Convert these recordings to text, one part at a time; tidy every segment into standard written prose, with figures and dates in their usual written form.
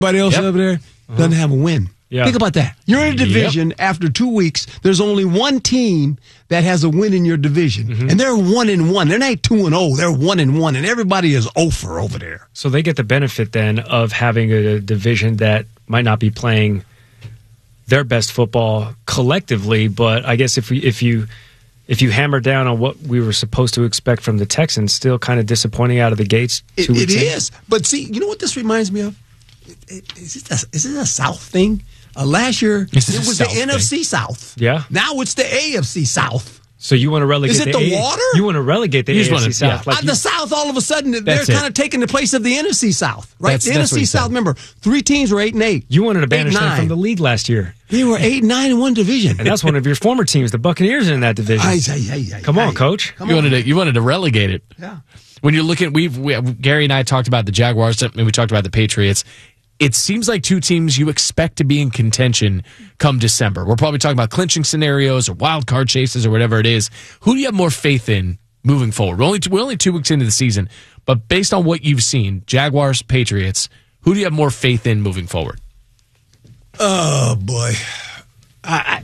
Everybody else over there doesn't have a win. Yeah. Think about that. You're in a division after 2 weeks. There's only one team that has a win in your division, and they're 1-1. They're not 2-0. They're 1-1, and everybody is 0 over there. So they get the benefit then of having a division that might not be playing their best football collectively, but I guess if you hammer down on what we were supposed to expect from the Texans, still kind of disappointing out of the gates. It is. But see, you know what this reminds me of? Is it a South thing? Last year, it was the NFC South. Yeah. Now it's the AFC South. So you want to relegate Is it the water? You want to relegate the AFC South. Yeah. The South, all of a sudden, they're kind of taking the place of the NFC South, right? The NFC South, remember, 3 teams were 8-8. You wanted to banish them from the league last year. They were 8-9 in one division. And that's one of your former teams. The Buccaneers are in that division. Come on, Coach. You wanted to relegate it. Yeah. When you're looking, Gary and I talked about the Jaguars, and we talked about the Patriots. It seems like 2 teams you expect to be in contention come December. We're probably talking about clinching scenarios or wild card chases or whatever it is. Who do you have more faith in moving forward? We're only 2 weeks into the season, but based on what you've seen, Jaguars, Patriots, who do you have more faith in moving forward? Oh, boy. I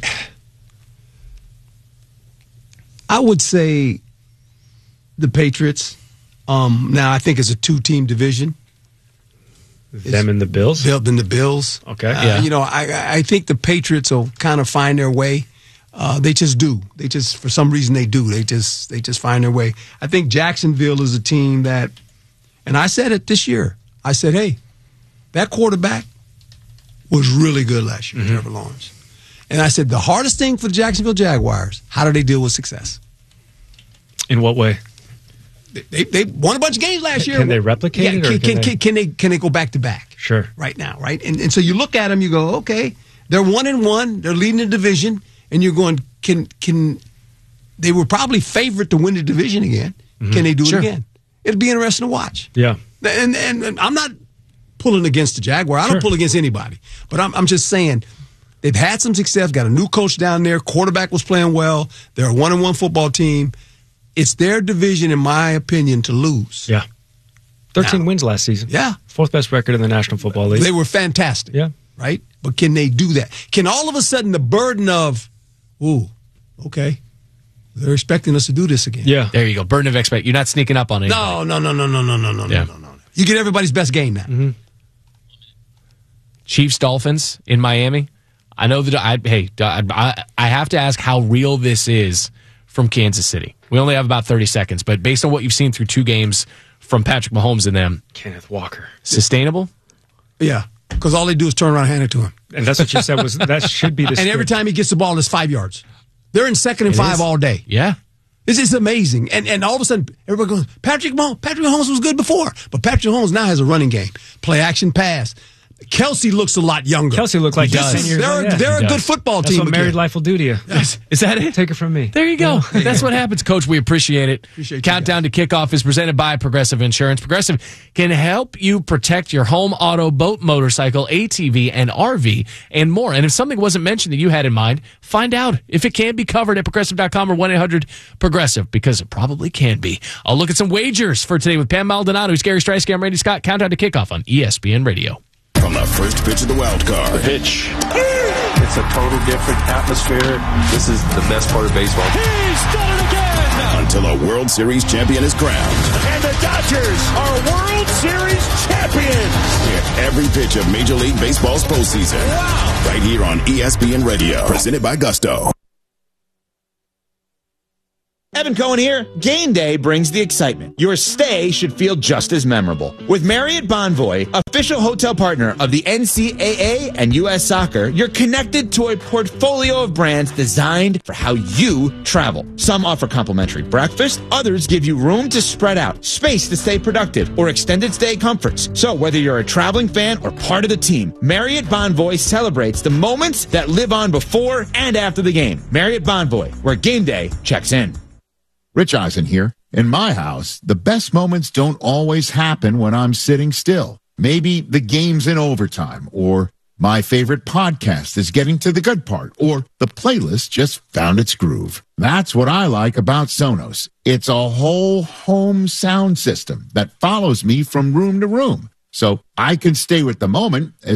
would say the Patriots. Now, I think it's a 2-team division. Them and the Bills? Them and the Bills. Okay. Yeah. I think the Patriots will kind of find their way. They just do. They just, for some reason, they do. They just find their way. I think Jacksonville is a team that, and I said it this year. I said, hey, that quarterback was really good last year, Trevor Lawrence. And I said, the hardest thing for the Jacksonville Jaguars, how do they deal with success? In what way? They won a bunch of games last year. Can they replicate it? Can they go back to back? Sure. Right now, right? And so you look at them, you go, okay, they're 1-1, they're leading the division, and you're going, can they were probably favorite to win the division again. Can they do it again? It'll be interesting to watch. Yeah. And I'm not pulling against the Jaguar. I don't pull against anybody. But I'm just saying they've had some success, got a new coach down there, quarterback was playing well, they're a 1-1 football team. It's their division, in my opinion, to lose. Yeah. 13 wins last season. Yeah. 4th best record in the National Football League. They were fantastic. Yeah. Right? But can they do that? Can all of a sudden the burden of, okay, they're expecting us to do this again. Yeah. There you go. Burden of expect. You're not sneaking up on it. No. You get everybody's best game now. Chiefs, Dolphins in Miami. I know that I have to ask how real this is from Kansas City. We only have about 30 seconds, but based on what you've seen through 2 games from Patrick Mahomes and them, Kenneth Walker. Sustainable? Yeah, because all they do is turn around and hand it to him. And that's what you said was that should be the And every time he gets the ball, it's 5 yards. They're in 2nd and 5 all day. Yeah. This is amazing. And all of a sudden, everybody goes, Patrick Mahomes was good before. But Patrick Mahomes now has a running game. Play action pass. Kelsey looks a lot younger. Kelsey looked like 10 years old. They're a good football team. That's what married life will do to you. Is that it? Take it from me. There you go. Yeah. That's what happens, Coach. We appreciate it. Countdown to Kickoff is presented by Progressive Insurance. Progressive can help you protect your home, auto, boat, motorcycle, ATV, and RV, and more. And if something wasn't mentioned that you had in mind, find out if it can be covered at Progressive.com or 1-800-PROGRESSIVE, because it probably can be. I'll look at some wagers for today with Pam Maldonado, Gary Streisky, I'm Randy Scott. Countdown to Kickoff on ESPN Radio. From the first pitch of the wild card. The pitch. It's a total different atmosphere. This is the best part of baseball. He's done it again! Until a World Series champion is crowned. And the Dodgers are World Series champions! Hear every pitch of Major League Baseball's postseason. Wow! Right here on ESPN Radio. Presented by Gusto. Evan Cohen here. Game day brings the excitement. Your stay should feel just as memorable. With Marriott Bonvoy, official hotel partner of the NCAA and U.S. Soccer, you're connected to a portfolio of brands designed for how you travel. Some offer complimentary breakfast, others give you room to spread out, space to stay productive, or extended stay comforts. So whether you're a traveling fan or part of the team, Marriott Bonvoy celebrates the moments that live on before and after the game. Marriott Bonvoy, where game day checks in. Rich Eisen here. In my house, the best moments don't always happen when I'm sitting still. Maybe the game's in overtime, or my favorite podcast is getting to the good part, or the playlist just found its groove. That's what I like about Sonos. It's a whole home sound system that follows me from room to room. So I can stay with the moment